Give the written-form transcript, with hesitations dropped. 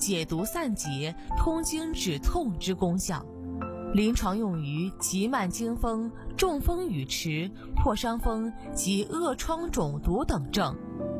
解毒散结、通经止痛之功效，临床用于急慢惊风、中风语迟、破伤风及恶疮肿毒等症。